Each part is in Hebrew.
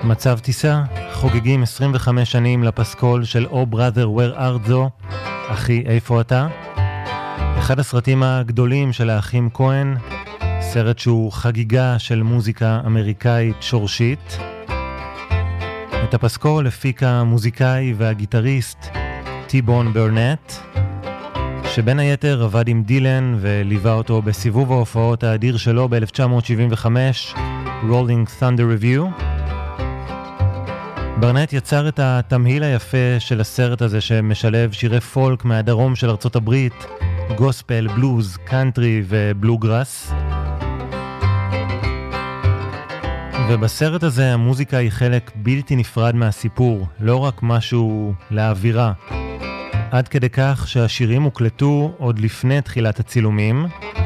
מצב טיסה, חוגגים 25 שנים לפסקול של Oh Brother Where Art Thou, אחי איפה אתה? אחד הסרטים הגדולים של האחים כהן, סרט שהוא חגיגה של מוזיקה אמריקאית שורשית. את הפסקול הפיק המוזיקאי והגיטריסט טי-בון ברנט, שבין היתר עבד עם דילן וליווה אותו בסיבוב ההופעות האדיר שלו ב-1975, Rolling Thunder Review. ברנט יצר את התמהיל היפה של הסרט הזה שמשלב שירי פולק מהדרום של ארצות הברית, גוספל, בלוז, קאנטרי ובלוגראס. ובסרט הזה המוזיקה היא חלק בלתי נפרד מהסיפור, לא רק משהו לאווירה. עד כדי כך שהשירים הוקלטו עוד לפני תחילת הצילומים.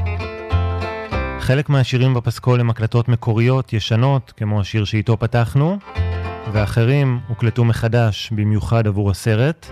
חלק מהשירים בפסקול הם הקלטות מקוריות ישנות, כמו השיר שאיתו פתחנו, ואחרים הוקלטו מחדש במיוחד עבור הסרט.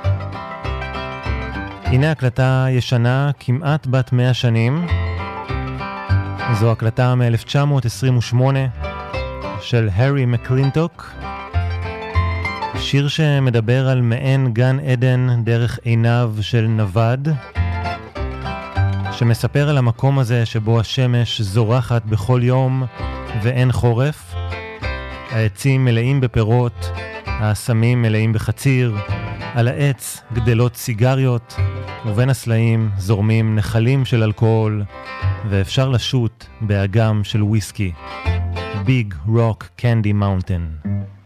הנה הקלטה ישנה כמעט בת 100 שנים. זו הקלטה מ-1928 של הרי מקלינטוק. שיר שמדבר על מעין גן עדן דרך עיניו של נווד, שמספר על המקום הזה שבו השמש זורחת בכל יום ואין חורף. העצים מלאים בפירות, האסמים מלאים בחציר, על העץ גדלות סיגריות, ובין הסלעים זורמים נחלים של אלכוהול, ואפשר לשוט באגם של וויסקי. Big Rock Candy Mountain.